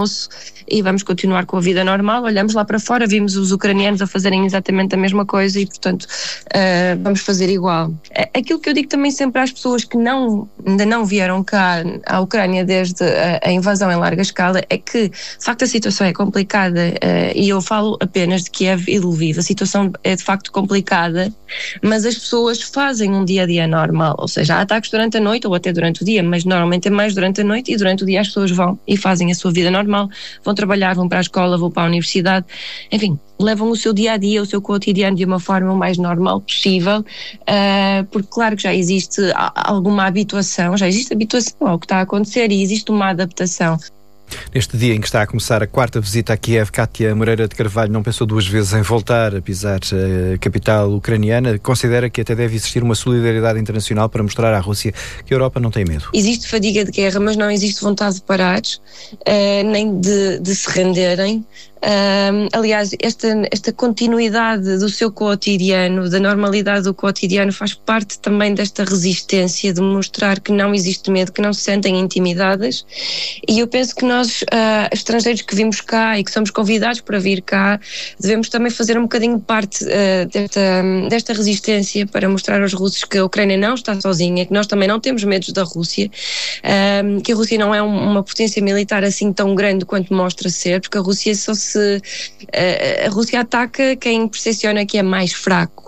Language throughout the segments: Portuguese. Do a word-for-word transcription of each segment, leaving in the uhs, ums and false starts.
e vamos continuar com a vida normal. Olhamos lá para fora, vimos os ucranianos a fazerem exatamente a mesma coisa e, portanto, uh, vamos fazer igual. Aquilo que eu digo também sempre às pessoas que não, ainda não vieram cá à Ucrânia desde a, a invasão em larga escala é que, de facto, a situação é complicada uh, e eu falo apenas de Kiev e Lviv. A situação é, de facto, complicada, mas as pessoas fazem um dia-a-dia normal, ou seja, há ataques durante a noite ou até durante o dia, mas normalmente é mais durante a noite e durante o dia as pessoas vão e fazem a sua vida normal. Vão trabalhar, vão para a escola, vão para a universidade, enfim, levam o seu dia-a-dia, o seu cotidiano de uma forma o mais normal possível, uh, porque claro que já existe alguma habituação, já existe habituação ao que está a acontecer e existe uma adaptação. Neste dia em que está a começar a quarta visita a Kiev, Kátia Moreira de Carvalho não pensou duas vezes em voltar a pisar a capital ucraniana. Considera que até deve existir uma solidariedade internacional para mostrar à Rússia que a Europa não tem medo. Existe fadiga de guerra, mas não existe vontade de parar, uh, nem de, de se renderem. Uh, aliás, esta, esta continuidade do seu cotidiano, da normalidade do cotidiano, faz parte também desta resistência de mostrar que não existe medo, que não se sentem intimidadas. E eu penso que nós, uh, estrangeiros que vimos cá e que somos convidados para vir cá, devemos também fazer um bocadinho parte uh, desta, desta resistência para mostrar aos russos que a Ucrânia não está sozinha, que nós também não temos medos da Rússia, uh, que a Rússia não é um, uma potência militar assim tão grande quanto mostra ser, porque a Rússia só se Se, a, a Rússia ataca quem percepciona que é mais fraco.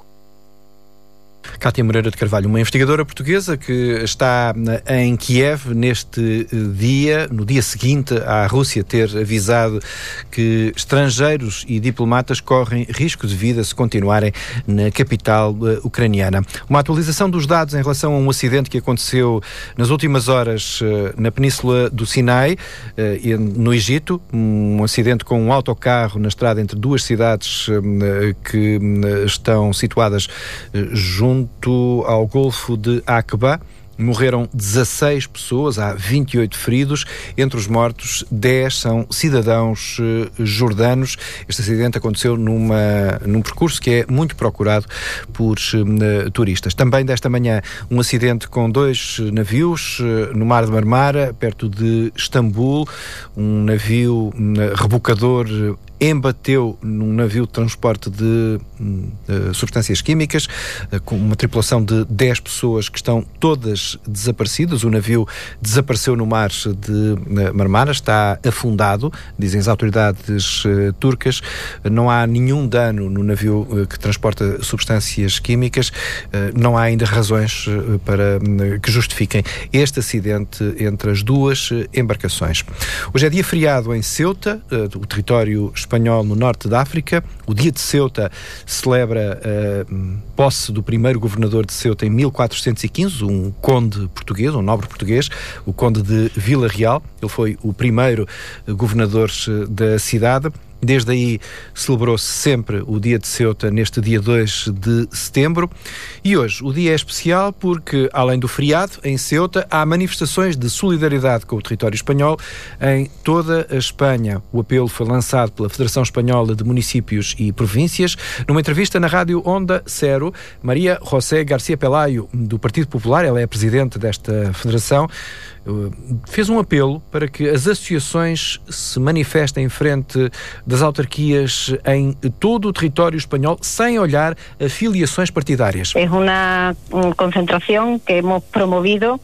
Kátia Moreira de Carvalho, uma investigadora portuguesa que está em Kiev neste dia, no dia seguinte à Rússia ter avisado que estrangeiros e diplomatas correm risco de vida se continuarem na capital ucraniana. Uma atualização dos dados em relação a um acidente que aconteceu nas últimas horas na Península do Sinai, no Egito, um acidente com um autocarro na estrada entre duas cidades que estão situadas junto Junto ao Golfo de Aqaba. Morreram dezasseis pessoas, há vinte e oito feridos. Entre os mortos, dez são cidadãos uh, jordanos. Este acidente aconteceu numa, num percurso que é muito procurado por uh, turistas. Também desta manhã, um acidente com dois navios uh, no Mar de Marmara, perto de Istambul. Um navio uh, rebocador uh, embateu num navio de transporte de uh, substâncias químicas, uh, com uma tripulação de dez pessoas que estão todas desaparecidas. O navio desapareceu no mar de uh, Marmara, está afundado, dizem as autoridades uh, turcas. Não há nenhum dano no navio uh, que transporta substâncias químicas. Uh, não há ainda razões uh, para uh, que justifiquem este acidente entre as duas uh, embarcações. Hoje é dia feriado em Ceuta, uh, o território espanhol no norte da África. O dia de Ceuta celebra a posse do primeiro governador de Ceuta em mil quatrocentos e quinze, um conde português, um nobre português, o conde de Vila Real. Ele foi o primeiro governador da cidade. Desde aí celebrou-se sempre o dia de Ceuta neste dia dois de setembro e hoje o dia é especial porque, além do feriado, em Ceuta há manifestações de solidariedade com o território espanhol em toda a Espanha. O apelo foi lançado pela Federação Espanhola de Municípios e Províncias. Numa entrevista na rádio Onda Cero, Maria José García Pelayo, do Partido Popular, ela é a presidente desta federação, fez um apelo para que as associações se manifestem em frente das autarquias em todo o território espanhol, sem olhar a filiações partidárias. É uma concentração que hemos promovido.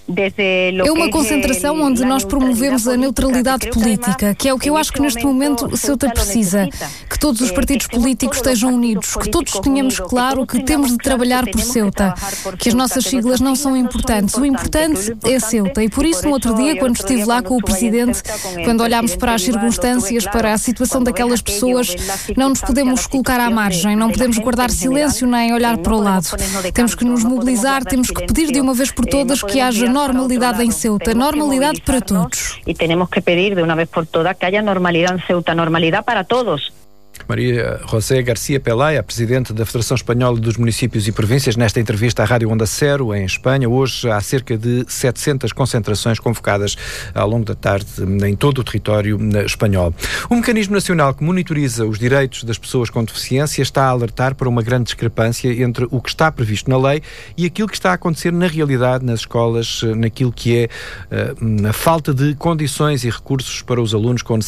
É uma concentração onde nós promovemos a neutralidade política, que é o que eu acho que neste momento Ceuta precisa. Que todos os partidos políticos estejam unidos, que todos tenhamos claro que temos de trabalhar por Ceuta, que as nossas siglas não são importantes. O importante é Ceuta. E por isso, no outro dia, quando estive lá com o Presidente, quando olhámos para as circunstâncias, para a situação daquelas pessoas, não nos podemos colocar à margem, não podemos guardar silêncio nem olhar para o lado. Temos que nos mobilizar, temos que pedir de uma vez por todas que haja normalidade em Ceuta, normalidade para todos. E temos que pedir de uma vez por todas que haja normalidade em Ceuta, normalidade para todos. Maria José García Pelaia, presidente da Federação Espanhola dos Municípios e Províncias, nesta entrevista à Rádio Onda Cero, em Espanha. Hoje há cerca de setecentas concentrações convocadas ao longo da tarde em todo o território espanhol. O Mecanismo Nacional que monitoriza os direitos das pessoas com deficiência está a alertar para uma grande discrepância entre o que está previsto na lei e aquilo que está a acontecer na realidade nas escolas, naquilo que é uh, a falta de condições e recursos para os alunos com